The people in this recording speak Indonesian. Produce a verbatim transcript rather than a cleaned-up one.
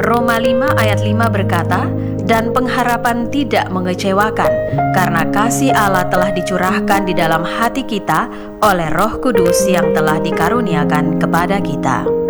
Roma lima ayat lima berkata, "Dan pengharapan tidak mengecewakan, karena kasih Allah telah dicurahkan di dalam hati kita oleh Roh Kudus yang telah dikaruniakan kepada kita."